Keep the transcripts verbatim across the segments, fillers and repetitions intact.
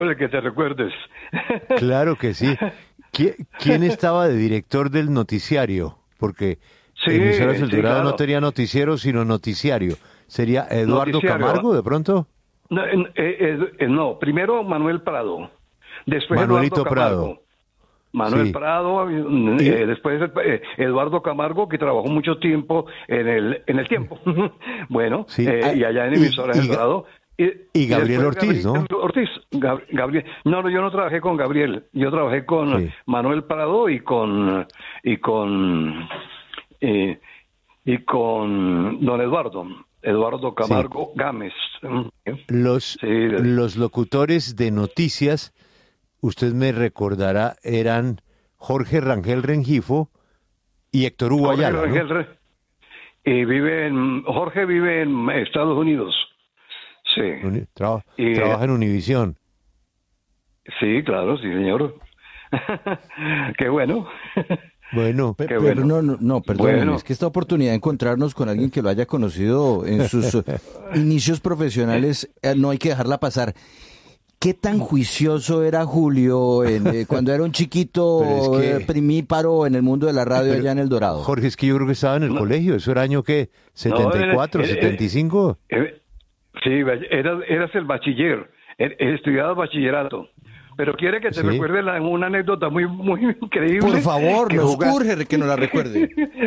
el que te recuerdes. Claro que sí. ¿Qui- ¿Quién estaba de director del noticiario? Porque Sí, Emisoras El sí, Dorado no claro. tenía noticiero, sino noticiario. ¿Sería Eduardo Noticiario. Camargo, de pronto? No, eh, eh, eh, no, primero Manuel Prado, después Eduardo Manuelito Prado. Camargo. Manuel Sí. Prado, Y, eh, después eh, Eduardo Camargo, que trabajó mucho tiempo en el en el tiempo. Bueno, sí, eh, ah, y allá en y, Emisoras El y, Ga- Dorado. Y, y y Gabriel después Ortiz, Gabriel ¿no? Ortiz. Gab- Gabriel. No, no, yo no trabajé con Gabriel. Yo trabajé con Sí. Manuel Prado y con y con eh, y con don Eduardo, Eduardo Sí. Camargo Gámez. Los, Sí, de- los locutores de noticias, usted me recordará, eran Jorge Rangel Rengifo y Héctor Hugo Jorge Ayala, ¿no? Rangel Re- y vive en Jorge vive en Estados Unidos. Sí. Uni- traba- Y trabaja en Univisión. sí, claro, sí, señor. Qué bueno. Bueno, Pe- Qué Pero bueno. no, no, no, perdónenme, Bueno. es que esta oportunidad de encontrarnos con alguien que lo haya conocido en sus eh, inicios profesionales, eh, no hay que dejarla pasar. ¿Qué tan juicioso era Julio en, eh, cuando era un chiquito Pero es que- eh, primíparo en el mundo de la radio Pero, allá en El Dorado? Jorge, es que yo creo que estaba en el colegio. ¿Eso era año qué? ¿setenta y cuatro, No, era- era- setenta y cinco? Eh, sí, eras, eras el bachiller, er- estudiabas bachillerato. Pero quiere que te Sí. recuerde la- una anécdota muy muy increíble. Por favor, que nos juga- urge que nos la recuerde.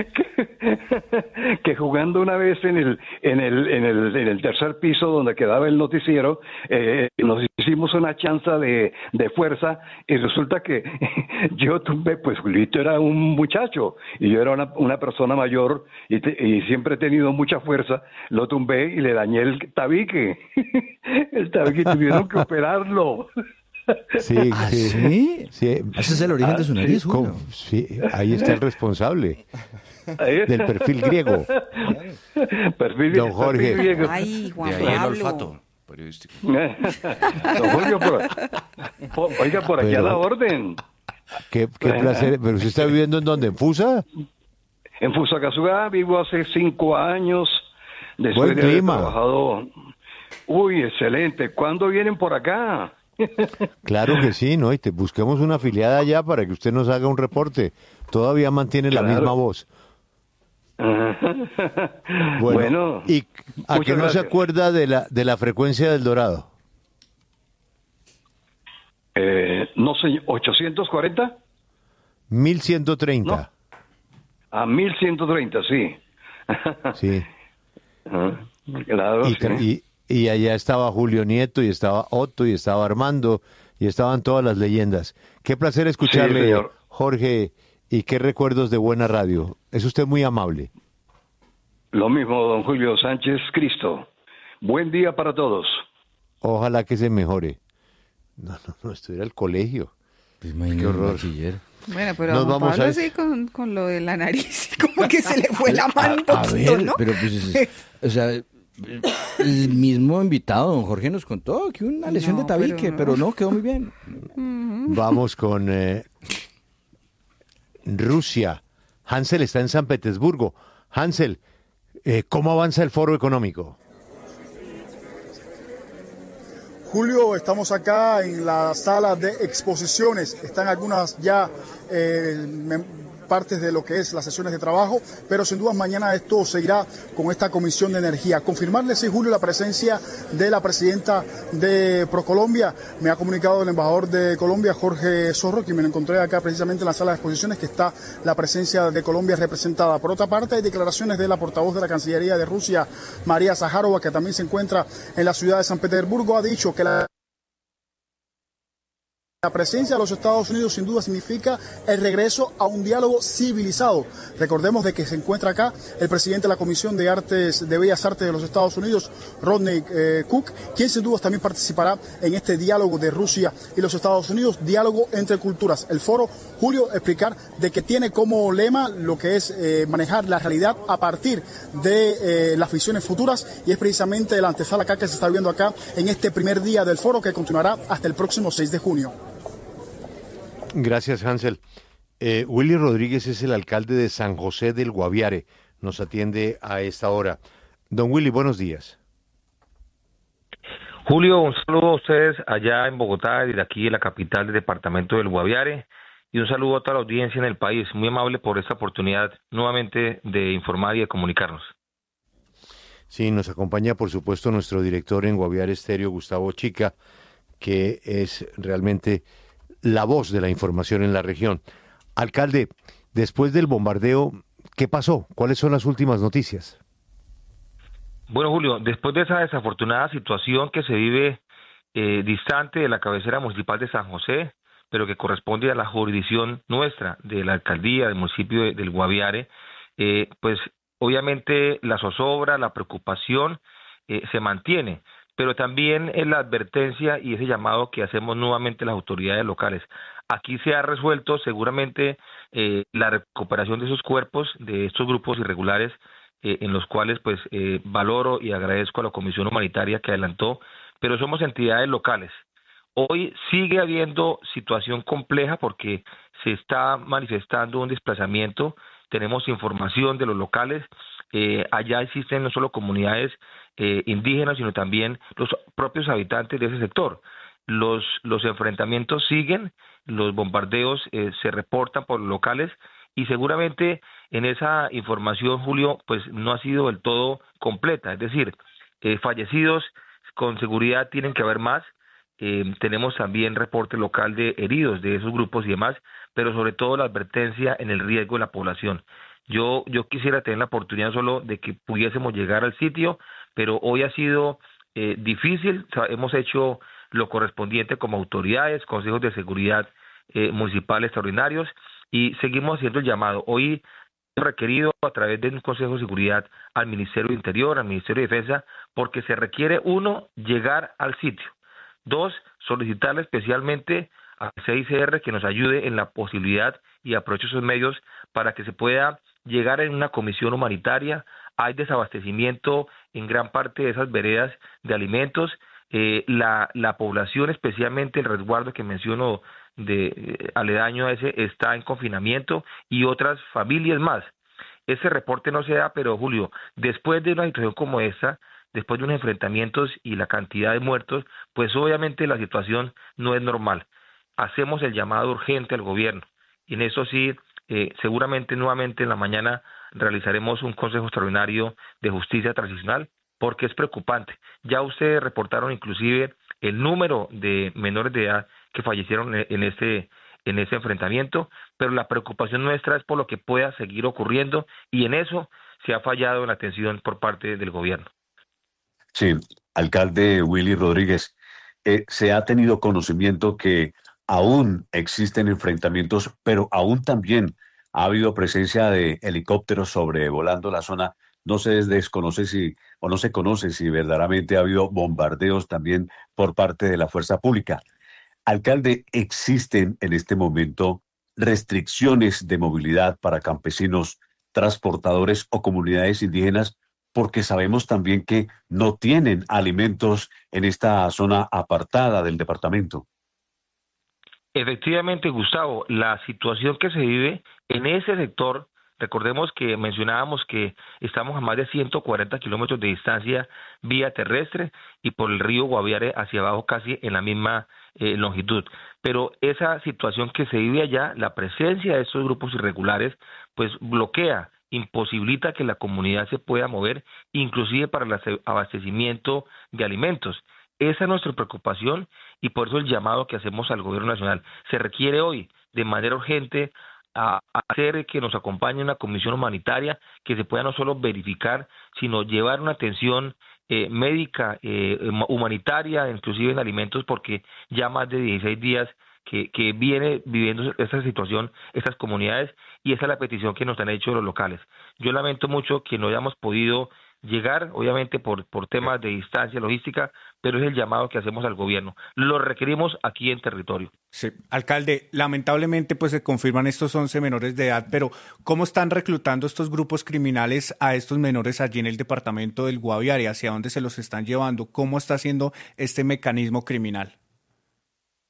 que, que jugando una vez en el en el en el en el tercer piso donde quedaba el noticiero, eh, nos hicimos una chanza de, de fuerza y resulta que yo tuve, pues Julito era un muchacho y yo era una, una persona mayor y, te- y siempre he tenido mucha fuerza, lo tumbé y le dañé el tabique. El tabique tuvieron que operarlo. Sí, ¿Ah, sí. sí? Sí. Ese es el origen de su nariz, Con- Julio. sí, ahí está el responsable Ahí- del perfil griego. Perfil, Don Jorge. perfil griego. Ay, Juan De ahí el Pablo. olfato periodístico. Don Julio, por, por- oiga, por aquí Pero- a la orden. Qué, qué placer. ¿Pero usted está viviendo en dónde? ¿En Fusa? En Fusagasugá vivo hace cinco años. Después Buen de haber clima. trabajado. Uy, excelente. ¿Cuándo vienen por acá? Claro que sí, ¿no? Y te busquemos una afiliada allá para que usted nos haga un reporte. Todavía mantiene la Claro. misma voz. Bueno, Bueno, ¿y a muchas que no se gracias. acuerda de la, de la frecuencia del Dorado? Eh, no sé, ¿ochocientos cuarenta? mil ciento treinta. A mil ciento treinta, sí. Sí. Ajá, claro, Y, sí. tra- y, y allá estaba Julio Nieto, y estaba Otto, y estaba Armando, y estaban todas las leyendas. Qué placer escucharle, Sí, señor. Jorge, y qué recuerdos de buena radio. Es usted muy amable. Lo mismo, don Julio Sánchez Cristo. Buen día para todos. Ojalá que se mejore. No, no, no, esto era el colegio. Pues imagínate, Qué horror. bachiller. Bueno, pero Nos Juan vamos Pablo a- sí con, con lo de la nariz, como que se le fue la mano un A poquito, ver, ¿no? pero pues, es- o sea, el mismo invitado, don Jorge, nos contó que una lesión No, de tabique, pero- pero no, quedó muy bien. Vamos con eh, Rusia. Hansel está en San Petersburgo. Hansel, eh, ¿cómo avanza el foro económico? Julio, estamos acá en la sala de exposiciones. Están algunas ya eh, mem- partes de lo que es las sesiones de trabajo, pero sin duda mañana esto seguirá con esta comisión de energía. Confirmarle, sí, Julio, la presencia de la presidenta de ProColombia. Me ha comunicado el embajador de Colombia, Jorge Zorro, quien me lo encontré acá precisamente en la sala de exposiciones, que está la presencia de Colombia representada. Por otra parte, hay declaraciones de la portavoz de la Cancillería de Rusia, María Zaharova, que también se encuentra en la ciudad de San Petersburgo. Ha dicho que la La presencia de los Estados Unidos sin duda significa el regreso a un diálogo civilizado. Recordemos de que se encuentra acá el presidente de la Comisión de Artes de Bellas Artes de los Estados Unidos, Rodney eh, Cook, quien sin duda también participará en este diálogo de Rusia y los Estados Unidos, diálogo entre culturas. El foro, Julio, explicar de que tiene como lema lo que es eh, manejar la realidad a partir de eh, las visiones futuras, y es precisamente la antesala acá que se está viendo acá en este primer día del foro, que continuará hasta el próximo seis de junio. Gracias, Hansel. Eh, Willy Rodríguez es el alcalde de San José del Guaviare. Nos atiende a esta hora. Don Willy, buenos días. Julio, un saludo a ustedes allá en Bogotá y de aquí en la capital del departamento del Guaviare, y un saludo a toda la audiencia en el país. Muy amable por esta oportunidad nuevamente de informar y de comunicarnos. Sí, nos acompaña por supuesto nuestro director en Guaviare Estéreo, Gustavo Chica, que es realmente la voz de la información en la región. Alcalde, después del bombardeo, ¿qué pasó? ¿Cuáles son las últimas noticias? Bueno, Julio, después de esa desafortunada situación que se vive eh, distante de la cabecera municipal de San José, pero que corresponde a la jurisdicción nuestra, de la alcaldía del municipio de, del Guaviare, eh, pues obviamente la zozobra, la preocupación eh, se mantiene, pero también es la advertencia y ese llamado que hacemos nuevamente las autoridades locales. Aquí se ha resuelto seguramente eh, la recuperación de esos cuerpos, de estos grupos irregulares, eh, en los cuales pues eh, valoro y agradezco a la Comisión Humanitaria que adelantó, pero somos entidades locales. Hoy sigue habiendo situación compleja porque se está manifestando un desplazamiento, tenemos información de los locales, eh, allá existen no solo comunidades eh, indígenas, sino también los propios habitantes de ese sector. Los, los enfrentamientos siguen, los bombardeos eh, se reportan por los locales y seguramente en esa información, Julio, pues no ha sido del todo completa, es decir, eh, fallecidos con seguridad tienen que haber más. Eh, tenemos también reporte local de heridos de esos grupos y demás, pero sobre todo la advertencia en el riesgo de la población. Yo, yo quisiera tener la oportunidad solo de que pudiésemos llegar al sitio, pero hoy ha sido eh, difícil. O sea, hemos hecho lo correspondiente como autoridades, consejos de seguridad eh, municipales extraordinarios y seguimos haciendo el llamado. Hoy hemos requerido a través de un consejo de seguridad al Ministerio de Interior, al Ministerio de Defensa, porque se requiere, uno, llegar al sitio. Dos, solicitarle especialmente a C I C R que nos ayude en la posibilidad y aproveche esos medios para que se pueda llegar en una comisión humanitaria. Hay desabastecimiento en gran parte de esas veredas de alimentos. Eh, la, la población, especialmente el resguardo que menciono de eh, aledaño a ese, está en confinamiento y otras familias más. Ese reporte no se da, pero Julio, después de una situación como esta, después de unos enfrentamientos y la cantidad de muertos, pues obviamente la situación no es normal. Hacemos el llamado urgente al gobierno y en eso sí, eh, seguramente nuevamente en la mañana realizaremos un consejo extraordinario de justicia transicional porque es preocupante. Ya ustedes reportaron inclusive el número de menores de edad que fallecieron en este en ese enfrentamiento, pero la preocupación nuestra es por lo que pueda seguir ocurriendo y en eso se ha fallado en la atención por parte del gobierno. Sí, alcalde Willy Rodríguez, eh, se ha tenido conocimiento que aún existen enfrentamientos, pero aún también ha habido presencia de helicópteros sobrevolando la zona. No se desconoce si, o no se conoce si verdaderamente ha habido bombardeos también por parte de la fuerza pública. Alcalde, ¿existen en este momento restricciones de movilidad para campesinos, transportadores o comunidades indígenas? Porque sabemos también que no tienen alimentos en esta zona apartada del departamento. Efectivamente, Gustavo, la situación que se vive en ese sector, recordemos que mencionábamos que estamos a más de ciento cuarenta kilómetros de distancia vía terrestre y por el río Guaviare hacia abajo casi en la misma eh, longitud. Pero esa situación que se vive allá, la presencia de estos grupos irregulares, pues bloquea, imposibilita que la comunidad se pueda mover, inclusive para el abastecimiento de alimentos. Esa es nuestra preocupación y por eso el llamado que hacemos al gobierno nacional. Se requiere hoy de manera urgente a hacer que nos acompañe una comisión humanitaria que se pueda no solo verificar, sino llevar una atención eh, médica, eh, humanitaria, inclusive en alimentos, porque ya más de dieciséis días que, que viene viviendo esta situación, estas comunidades, y esa es la petición que nos han hecho los locales. Yo lamento mucho que no hayamos podido llegar, obviamente por, por temas de distancia logística, pero es el llamado que hacemos al gobierno. Lo requerimos aquí en territorio. Sí, alcalde, lamentablemente pues se confirman estos once menores de edad, pero ¿cómo están reclutando estos grupos criminales a estos menores allí en el departamento del Guaviare? ¿Hacia dónde se los están llevando? ¿Cómo está haciendo este mecanismo criminal?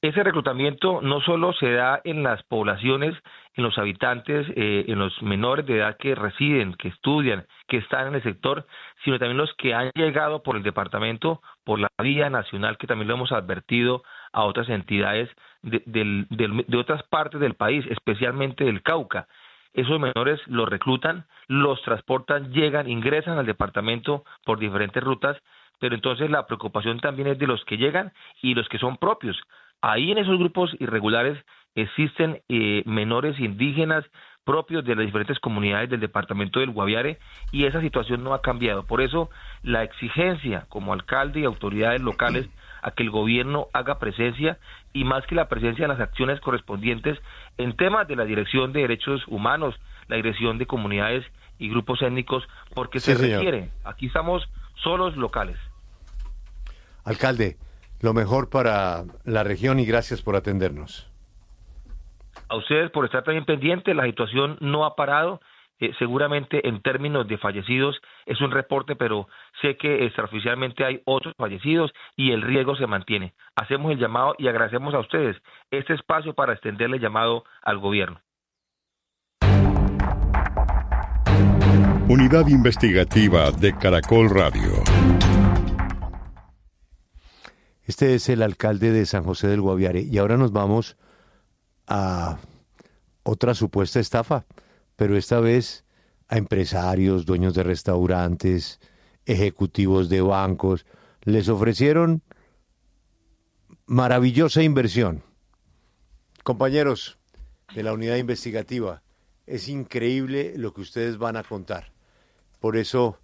Ese reclutamiento no solo se da en las poblaciones, en los habitantes, eh, en los menores de edad que residen, que estudian, que están en el sector, sino también los que han llegado por el departamento, por la vía nacional, que también lo hemos advertido a otras entidades de, de, de, de otras partes del país, especialmente del Cauca. Esos menores los reclutan, los transportan, llegan, ingresan al departamento por diferentes rutas, pero entonces la preocupación también es de los que llegan y los que son propios. Ahí en esos grupos irregulares existen eh, menores indígenas propios de las diferentes comunidades del departamento del Guaviare y esa situación no ha cambiado. Por eso la exigencia como alcalde y autoridades locales a que el gobierno haga presencia y más que la presencia en las acciones correspondientes en temas de la Dirección de Derechos Humanos, la Dirección de Comunidades y Grupos Étnicos, porque sí, se señor. requiere. Aquí estamos solos locales. Alcalde, lo mejor para la región y gracias por atendernos. A ustedes por estar también pendientes, la situación no ha parado, eh, seguramente en términos de fallecidos es un reporte, pero sé que extraoficialmente hay otros fallecidos y el riesgo se mantiene. Hacemos el llamado y agradecemos a ustedes este espacio para extenderle el llamado al gobierno. Unidad Investigativa de Caracol Radio. Este es el alcalde de San José del Guaviare y ahora nos vamos a otra supuesta estafa, pero esta vez a empresarios, dueños de restaurantes, ejecutivos de bancos. Les ofrecieron maravillosa inversión. Compañeros de la unidad investigativa, es increíble lo que ustedes van a contar. Por eso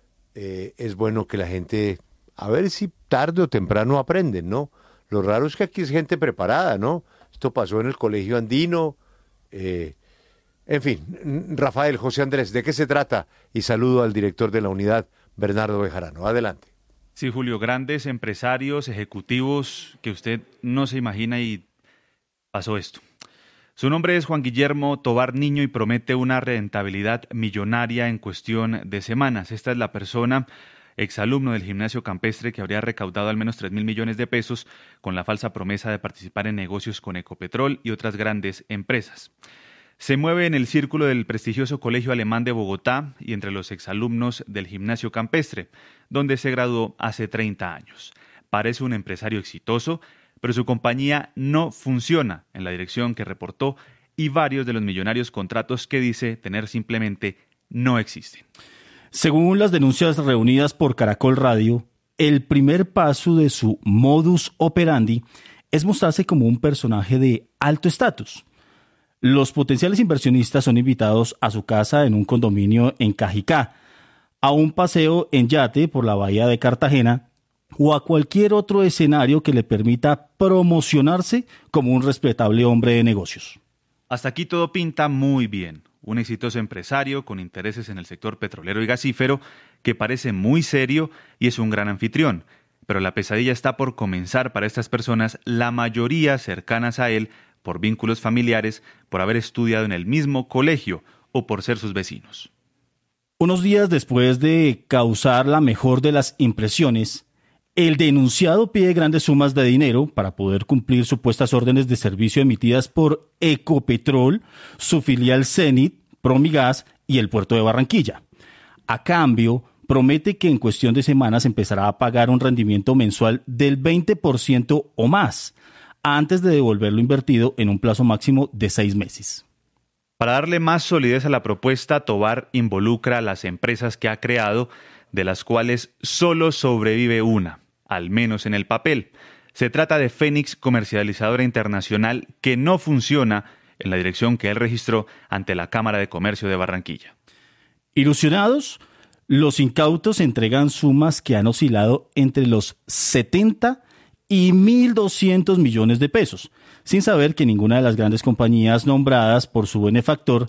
eh, es bueno que la gente, a ver si tarde o temprano aprenden, ¿no? Lo raro es que aquí es gente preparada, ¿no? Esto pasó en el Colegio Andino. Eh, en fin, Rafael, José Andrés, ¿de qué se trata? Y saludo al director de la unidad, Bernardo Bejarano. Adelante. Sí, Julio, grandes empresarios, ejecutivos que usted no se imagina y pasó esto. Su nombre es Juan Guillermo Tovar Niño y promete una rentabilidad millonaria en cuestión de semanas. Esta es la persona, exalumno del gimnasio campestre, que habría recaudado al menos tres mil millones de pesos con la falsa promesa de participar en negocios con Ecopetrol y otras grandes empresas. Se mueve en el círculo del prestigioso Colegio Alemán de Bogotá y entre los exalumnos del gimnasio campestre, donde se graduó hace treinta años. Parece un empresario exitoso, pero su compañía no funciona en la dirección que reportó y varios de los millonarios contratos que dice tener simplemente no existen. Según las denuncias reunidas por Caracol Radio, el primer paso de su modus operandi es mostrarse como un personaje de alto estatus. Los potenciales inversionistas son invitados a su casa en un condominio en Cajicá, a un paseo en yate por la bahía de Cartagena o a cualquier otro escenario que le permita promocionarse como un respetable hombre de negocios. Hasta aquí todo pinta muy bien. Un exitoso empresario con intereses en el sector petrolero y gasífero que parece muy serio y es un gran anfitrión. Pero la pesadilla está por comenzar para estas personas, la mayoría cercanas a él, por vínculos familiares, por haber estudiado en el mismo colegio o por ser sus vecinos. Unos días después de causar la mejor de las impresiones, el denunciado pide grandes sumas de dinero para poder cumplir supuestas órdenes de servicio emitidas por Ecopetrol, su filial Zenit, Promigas y el puerto de Barranquilla. A cambio, promete que en cuestión de semanas empezará a pagar un rendimiento mensual del veinte por ciento o más, antes de devolver lo invertido en un plazo máximo de seis meses. Para darle más solidez a la propuesta, Tovar involucra a las empresas que ha creado, de las cuales solo sobrevive una, al menos en el papel. Se trata de Fénix Comercializadora Internacional, que no funciona en la dirección que él registró ante la Cámara de Comercio de Barranquilla. Ilusionados, los incautos entregan sumas que han oscilado entre los setenta y mil doscientos millones de pesos, sin saber que ninguna de las grandes compañías nombradas por su benefactor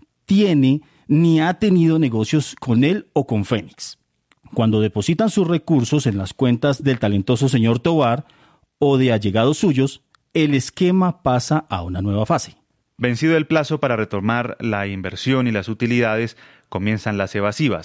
tiene ni ha tenido negocios con él o con Fénix. Cuando depositan sus recursos en las cuentas del talentoso señor Tovar o de allegados suyos, el esquema pasa a una nueva fase. Vencido el plazo para retomar la inversión y las utilidades, comienzan las evasivas.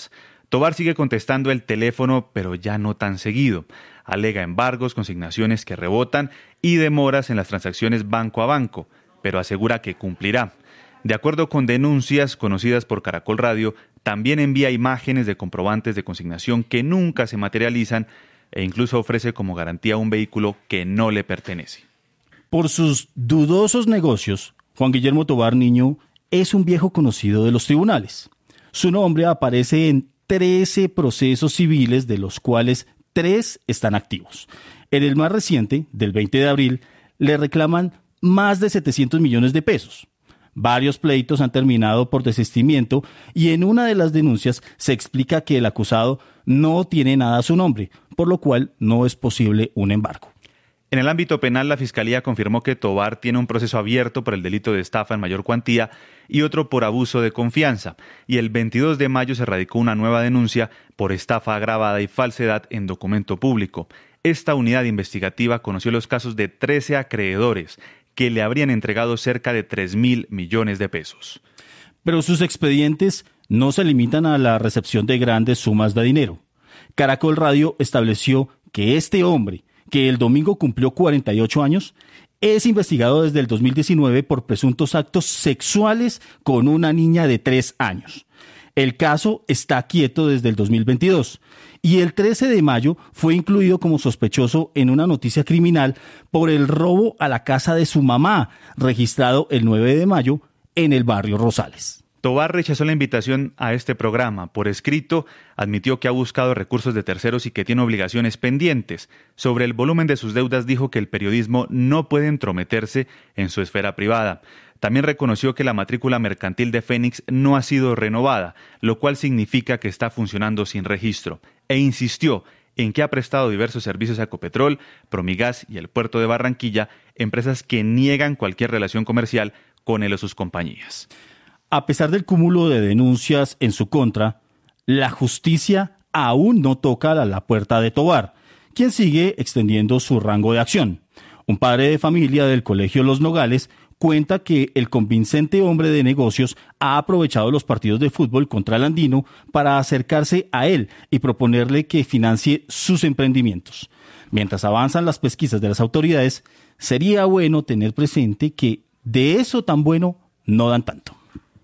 Tovar sigue contestando el teléfono, pero ya no tan seguido. Alega embargos, consignaciones que rebotan y demoras en las transacciones banco a banco, pero asegura que cumplirá. De acuerdo con denuncias conocidas por Caracol Radio, también envía imágenes de comprobantes de consignación que nunca se materializan e incluso ofrece como garantía un vehículo que no le pertenece. Por sus dudosos negocios, Juan Guillermo Tovar Niño es un viejo conocido de los tribunales. Su nombre aparece en trece procesos civiles, de los cuales tres están activos. En el más reciente, del veinte de abril, le reclaman más de setecientos millones de pesos. Varios pleitos han terminado por desistimiento y en una de las denuncias se explica que el acusado no tiene nada a su nombre, por lo cual no es posible un embargo. En el ámbito penal, la Fiscalía confirmó que Tovar tiene un proceso abierto por el delito de estafa en mayor cuantía y otro por abuso de confianza, y el veintidós de mayo se radicó una nueva denuncia por estafa agravada y falsedad en documento público. Esta unidad investigativa conoció los casos de trece acreedores que le habrían entregado cerca de tres mil millones de pesos. Pero sus expedientes no se limitan a la recepción de grandes sumas de dinero. Caracol Radio estableció que este hombre, que el domingo cumplió cuarenta y ocho años, es investigado desde el dos mil diecinueve por presuntos actos sexuales con una niña de tres años. El caso está quieto desde el dos mil veintidós y el trece de mayo fue incluido como sospechoso en una noticia criminal por el robo a la casa de su mamá, registrado el nueve de mayo en el barrio Rosales. Tovar rechazó la invitación a este programa. Por escrito, admitió que ha buscado recursos de terceros y que tiene obligaciones pendientes. Sobre el volumen de sus deudas dijo que el periodismo no puede entrometerse en su esfera privada. También reconoció que la matrícula mercantil de Fénix no ha sido renovada, lo cual significa que está funcionando sin registro. E insistió en que ha prestado diversos servicios a Ecopetrol, Promigas y el Puerto de Barranquilla, empresas que niegan cualquier relación comercial con él o sus compañías. A pesar del cúmulo de denuncias en su contra, la justicia aún no toca a la puerta de Tovar, quien sigue extendiendo su rango de acción. Un padre de familia del Colegio Los Nogales cuenta que el convincente hombre de negocios ha aprovechado los partidos de fútbol contra el Andino para acercarse a él y proponerle que financie sus emprendimientos. Mientras avanzan las pesquisas de las autoridades, sería bueno tener presente que de eso tan bueno no dan tanto.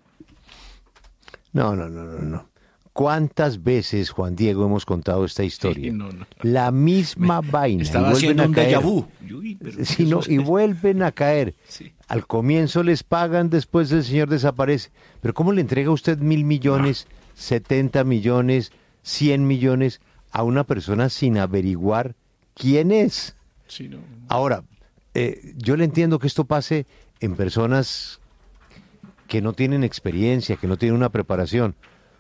No, no, no, no, no. ¿Cuántas veces, Juan Diego, hemos contado esta historia? Sí, no, no. La misma Me, vaina. Estaba haciendo un déjà vu. Sí, no, y vuelven a caer. Sí. Al comienzo les pagan, después el señor desaparece. Pero ¿cómo le entrega usted mil millones, no. setenta millones, cien millones a una persona sin averiguar quién es? Sí, no. Ahora, eh, yo le entiendo que esto pase en personas que no tienen experiencia, que no tienen una preparación.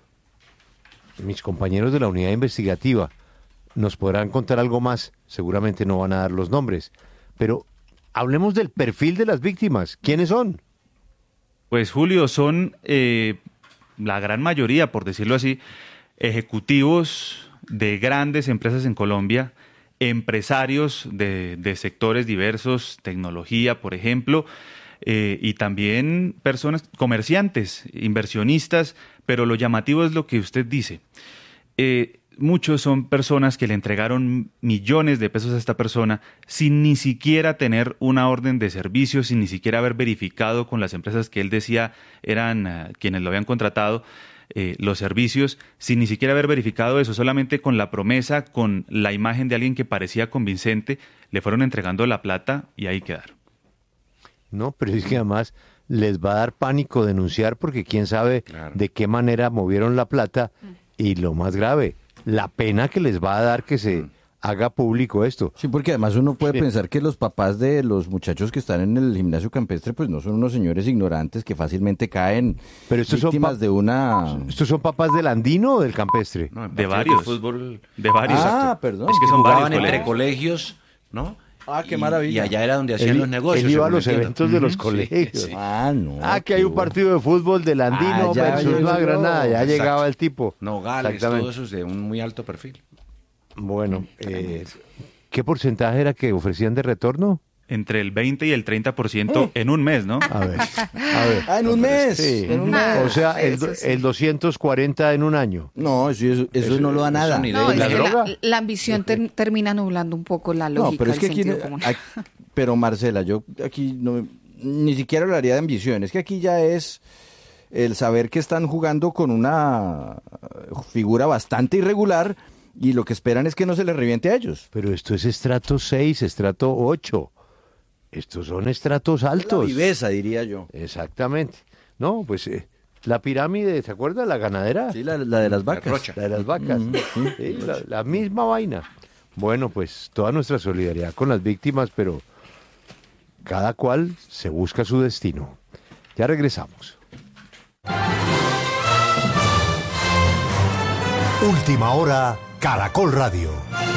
Mis compañeros de la unidad investigativa nos podrán contar algo más, seguramente no van a dar los nombres, pero hablemos del perfil de las víctimas. ¿Quiénes son? Pues Julio, son eh, la gran mayoría, por decirlo así, ejecutivos de grandes empresas en Colombia, empresarios de, de sectores diversos, tecnología, por ejemplo, Eh, y también personas, comerciantes, inversionistas, pero lo llamativo es lo que usted dice. Eh, muchos son personas que le entregaron millones de pesos a esta persona sin ni siquiera tener una orden de servicio, sin ni siquiera haber verificado con las empresas que él decía eran uh, quienes lo habían contratado eh, los servicios, sin ni siquiera haber verificado eso, solamente con la promesa, con la imagen de alguien que parecía convincente, le fueron entregando la plata y ahí quedaron. No, pero es que además les va a dar pánico denunciar porque quién sabe claro. de qué manera movieron la plata y lo más grave, la pena que les va a dar que se haga público esto. Sí, porque además uno puede sí. pensar que los papás de los muchachos que están en el gimnasio campestre pues no son unos señores ignorantes que fácilmente caen pero estos víctimas son de una... ¿Estos son papás del Andino o del campestre? No, de varios. De fútbol... De varios. Ah, exacto. perdón. Es que son varios entre colegios, ¿no? Ah, qué maravilla. Y allá era donde hacían él, los negocios. Él iba a los eventos de los colegios. Sí, sí. Ah, no. Ah, que hay un partido de fútbol del Andino ah, versus la Granada. Ya Exacto. llegaba el tipo. Nogales, todo eso es de un muy alto perfil. Bueno, eh, ¿qué porcentaje era que ofrecían de retorno? entre el veinte y el treinta por ciento en un mes, ¿no? A ver, a ver. Ah, en un mes. Sí. En un mes. O sea, el, Eso sí. el doscientos cuarenta en un año. No, eso, eso, eso no lo da nada. No, es ¿La que droga? la, la ambición ter- termina nublando un poco la lógica. No, pero es que el aquí, sentido común. aquí- pero Marcela, yo aquí no, ni siquiera hablaría de ambición, es que aquí ya es el saber que están jugando con una figura bastante irregular y lo que esperan es que no se les reviente a ellos. Pero esto es estrato seis, estrato ocho. Estos son estratos altos. La viveza, diría yo. Exactamente. No, pues eh, la pirámide, ¿se acuerda? La ganadera. Sí, la, la de las vacas. rocha. La de las vacas. Mm, sí. Sí, la, la misma vaina. Bueno, pues toda nuestra solidaridad con las víctimas, pero cada cual se busca su destino. Ya regresamos. Última hora, Caracol Radio.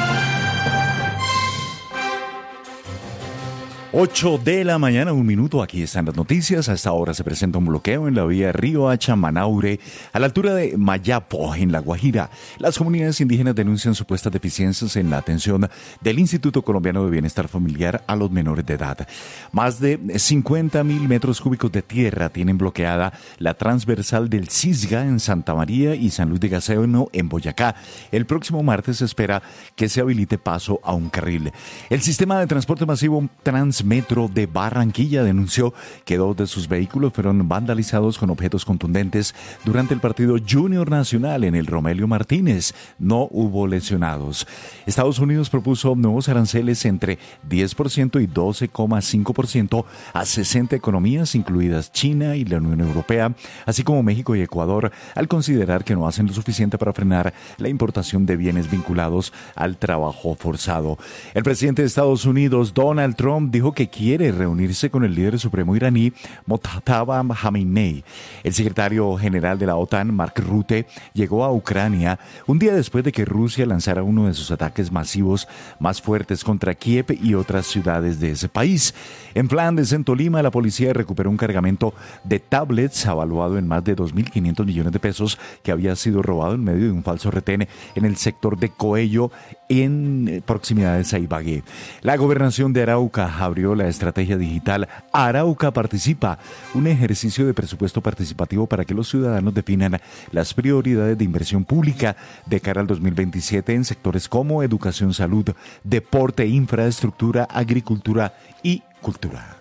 ocho de la mañana, un minuto, aquí están las noticias. A esta hora se presenta un bloqueo en la vía Río Hacha Manaure, a la altura de Mayapo, en La Guajira. Las comunidades indígenas denuncian supuestas deficiencias en la atención del Instituto Colombiano de Bienestar Familiar a los menores de edad. Más de cincuenta mil metros cúbicos de tierra tienen bloqueada la transversal del Cisga en Santa María y San Luis de Gaseno en Boyacá. El próximo martes se espera que se habilite paso a un carril. El sistema de transporte masivo Transmetro de Barranquilla denunció que dos de sus vehículos fueron vandalizados con objetos contundentes durante el partido Junior Nacional en el Romelio Martínez. No hubo lesionados. Estados Unidos propuso nuevos aranceles entre diez por ciento y doce coma cinco por ciento a sesenta economías, incluidas China y la Unión Europea, así como México y Ecuador, al considerar que no hacen lo suficiente para frenar la importación de bienes vinculados al trabajo forzado. El presidente de Estados Unidos, Donald Trump, dijo que quiere reunirse con el líder supremo iraní, Mojtaba Khamenei. El secretario general de la OTAN, Mark Rutte, llegó a Ucrania un día después de que Rusia lanzara uno de sus ataques masivos más fuertes contra Kiev y otras ciudades de ese país. En Flandes, en Tolima, la policía recuperó un cargamento de tablets avaluado en más de dos mil quinientos millones de pesos que había sido robado en medio de un falso retén en el sector de Coello, en proximidades a Ibagué. La gobernación de Arauca abrió la estrategia digital Arauca Participa, un ejercicio de presupuesto participativo para que los ciudadanos definan las prioridades de inversión pública de cara al dos mil veintisiete en sectores como educación, salud, deporte, infraestructura, agricultura y cultura.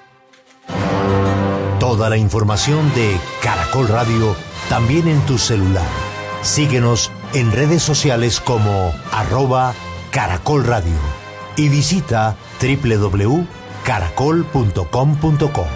Toda la información de Caracol Radio también en tu celular. Síguenos en redes sociales como arroba Caracol Radio y visita doble u doble u doble u punto caracol punto com punto co.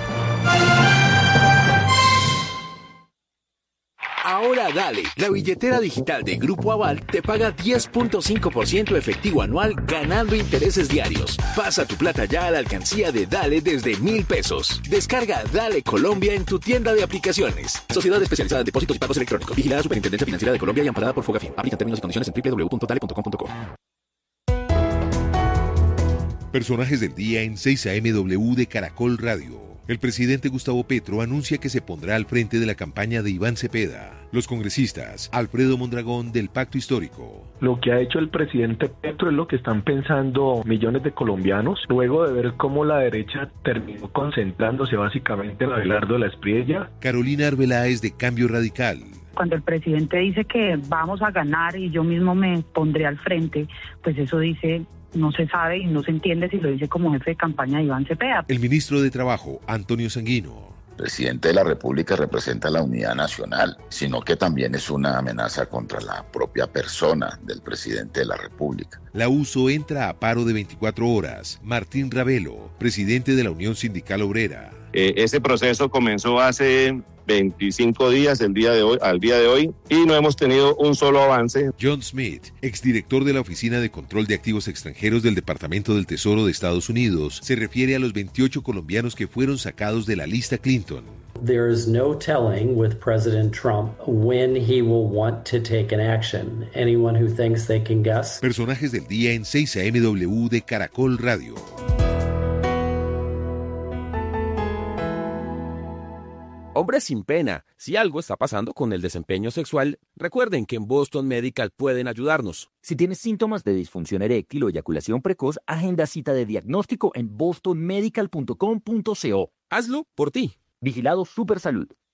Ahora dale, la billetera digital de Grupo Aval te paga diez punto cinco por ciento efectivo anual ganando intereses diarios. Pasa tu plata ya a la alcancía de Dale desde mil pesos. Descarga Dale Colombia en tu tienda de aplicaciones. Sociedad especializada en depósitos y pagos electrónicos. Vigilada Superintendencia Financiera de Colombia y amparada por Fogafín. Aplica términos y condiciones en doble u doble u doble u punto dale punto com punto co. Personajes del día en seis A M W de Caracol Radio. El presidente Gustavo Petro anuncia que se pondrá al frente de la campaña de Iván Cepeda. Los congresistas, Alfredo Mondragón del Pacto Histórico. Lo que ha hecho el presidente Petro es lo que están pensando millones de colombianos, luego de ver cómo la derecha terminó concentrándose básicamente en Abelardo de la Espriella. Carolina Arbeláez de Cambio Radical. Cuando el presidente dice que vamos a ganar y yo mismo me pondré al frente, pues eso dice... no se sabe y no se entiende si lo dice como jefe de campaña de Iván Cepeda. El ministro de Trabajo, Antonio Sanguino. El presidente de la República representa la unidad nacional, sino que también es una amenaza contra la propia persona del presidente de la República. La U S O entra a paro de veinticuatro horas. Martín Ravelo, presidente de la Unión Sindical Obrera. Eh, este proceso comenzó hace veinticinco días, el día de hoy, al día de hoy, y no hemos tenido un solo avance. John Smith, exdirector de la Oficina de Control de Activos Extranjeros del Departamento del Tesoro de Estados Unidos, se refiere a los veintiocho colombianos que fueron sacados de la lista Clinton. There is no telling with President Trump when he will want to take an action. Anyone who thinks they can guess. Personajes del día en seis A M W de Caracol Radio. Hombres sin pena, si algo está pasando con el desempeño sexual, recuerden que en Boston Medical pueden ayudarnos. Si tienes síntomas de disfunción eréctil o eyaculación precoz, agenda cita de diagnóstico en boston medical punto com punto co. Hazlo por ti. Vigilado Supersalud.